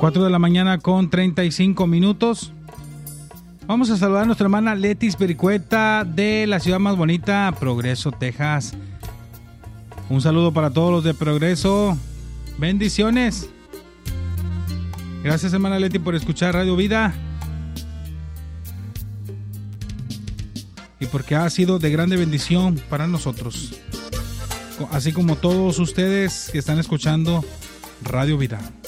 4 de la mañana con 35 minutos. Vamos a saludar a nuestra hermana Letis Pericueta de la ciudad más bonita, Progreso, Texas. Un saludo para todos los de Progreso. Bendiciones. Gracias, hermana Leti, por escuchar Radio Vida. Y porque ha sido de grande bendición para nosotros. Así como todos ustedes que están escuchando Radio Vida.